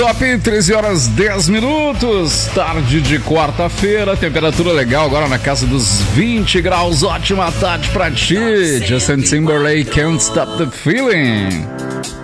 Top, 13 horas 10 minutos, tarde de quarta-feira, temperatura legal agora na casa dos 20 graus, ótima tarde pra ti. Justin Timberlake, Can't Stop the Feeling.